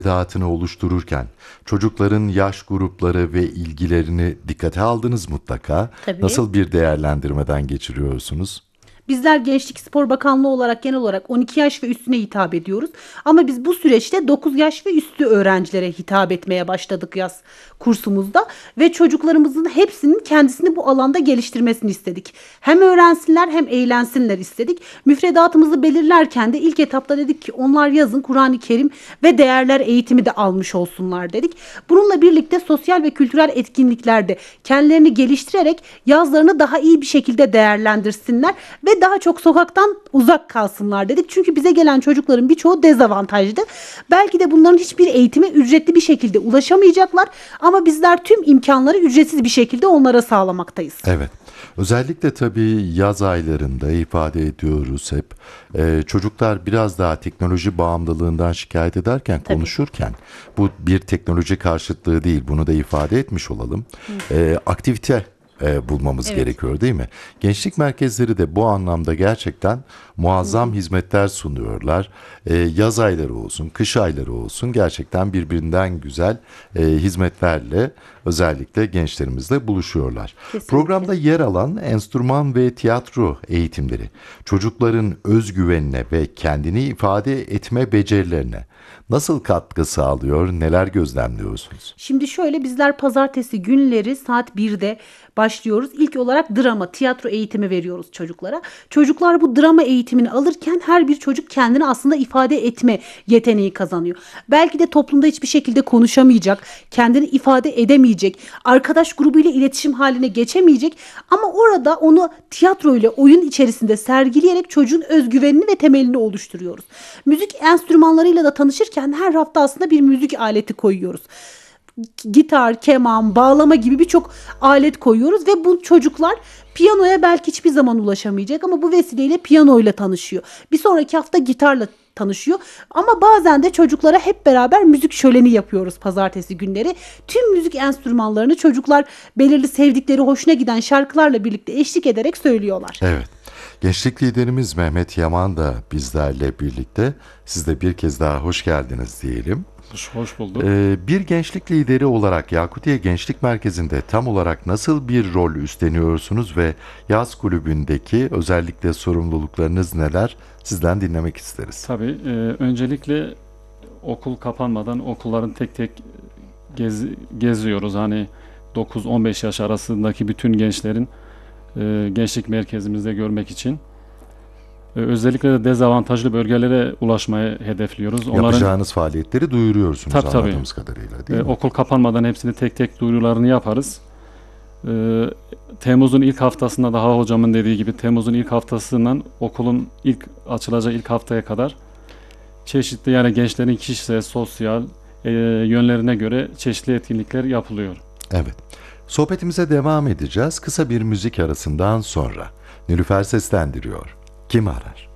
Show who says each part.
Speaker 1: dağıtını oluştururken çocukların yaş grupları ve ilgilerini dikkate aldınız mutlaka.
Speaker 2: Tabii.
Speaker 1: Nasıl bir değerlendirmeden geçiriyorsunuz?
Speaker 2: Bizler Gençlik Spor Bakanlığı olarak genel olarak 12 yaş ve üstüne hitap ediyoruz. Ama biz bu süreçte 9 yaş ve üstü öğrencilere hitap etmeye başladık yaz kursumuzda. Ve çocuklarımızın hepsinin kendisini bu alanda geliştirmesini istedik. Hem öğrensinler hem eğlensinler istedik. Müfredatımızı belirlerken de ilk etapta dedik ki onlar yazın Kur'an-ı Kerim ve değerler eğitimi de almış olsunlar dedik. Bununla birlikte sosyal ve kültürel etkinliklerde kendilerini geliştirerek yazlarını daha iyi bir şekilde değerlendirsinler ve daha çok sokaktan uzak kalsınlar dedik. Çünkü bize gelen çocukların birçoğu dezavantajlı. Belki de bunların hiçbir eğitime ücretli bir şekilde ulaşamayacaklar ama bizler tüm imkanları ücretsiz bir şekilde onlara sağlamaktayız.
Speaker 1: Evet. Özellikle tabii yaz aylarında ifade ediyoruz hep. Çocuklar biraz daha teknoloji bağımlılığından şikayet ederken, konuşurken bu bir teknoloji karşıtlığı değil. Bunu da ifade etmiş olalım. Aktivite bulmamız gerekiyor değil mi? Gençlik merkezleri de bu anlamda gerçekten muazzam hizmetler sunuyorlar. Yaz ayları olsun, kış ayları olsun gerçekten birbirinden güzel hizmetlerle özellikle gençlerimizle buluşuyorlar.
Speaker 2: Kesinlikle.
Speaker 1: Programda yer alan enstrüman ve tiyatro eğitimleri çocukların özgüvenine ve kendini ifade etme becerilerine nasıl katkı sağlıyor, neler gözlemliyorsunuz?
Speaker 2: Şimdi şöyle bizler pazartesi günleri saat 1'de başlıyoruz. İlk olarak drama, tiyatro eğitimi veriyoruz çocuklara. Çocuklar bu drama eğitimini alırken her bir çocuk kendini aslında ifade etme yeteneği kazanıyor. Belki de toplumda hiçbir şekilde konuşamayacak, kendini ifade edemeyecek, arkadaş grubuyla iletişim haline geçemeyecek ama orada onu tiyatro ile oyun içerisinde sergileyerek çocuğun özgüvenini ve temelini oluşturuyoruz. Müzik enstrümanlarıyla da tanışırken her hafta aslında bir müzik aleti koyuyoruz. Gitar, keman, bağlama gibi birçok alet koyuyoruz ve bu çocuklar piyanoya belki hiçbir zaman ulaşamayacak ama bu vesileyle piyanoyla tanışıyor. Bir sonraki hafta gitarla tanışıyor. Ama bazen de çocuklara hep beraber müzik şöleni yapıyoruz pazartesi günleri. Tüm müzik enstrümanlarını çocuklar belirli sevdikleri, hoşuna giden şarkılarla birlikte eşlik ederek söylüyorlar.
Speaker 1: Evet. Gençlik liderimiz Mehmet Yaman da bizlerle birlikte. Siz de bir kez daha hoş geldiniz diyelim.
Speaker 3: Hoş bulduk.
Speaker 1: Bir gençlik lideri olarak Yakutiye Gençlik Merkezi'nde tam olarak nasıl bir rol üstleniyorsunuz ve yaz kulübündeki özellikle sorumluluklarınız neler? Sizden dinlemek isteriz.
Speaker 3: Tabii öncelikle okul kapanmadan okulların tek tek geziyoruz. Hani 9-15 yaş arasındaki bütün gençlerin gençlik merkezimizde görmek için. Özellikle de dezavantajlı bölgelere ulaşmayı hedefliyoruz.
Speaker 1: Yapacağınız faaliyetleri duyuruyorsunuz
Speaker 3: Tabii.
Speaker 1: anladığımız kadarıyla değil mi?
Speaker 3: Okul kapanmadan hepsini tek tek duyurularını yaparız. Temmuz'un ilk haftasında daha hocamın dediği gibi Temmuz'un ilk haftasından okulun ilk açılacağı ilk haftaya kadar çeşitli yani gençlerin kişisel, sosyal yönlerine göre çeşitli etkinlikler yapılıyor.
Speaker 1: Evet. Sohbetimize devam edeceğiz. Kısa bir müzik arasından sonra. Nilüfer seslendiriyor. Kim arar?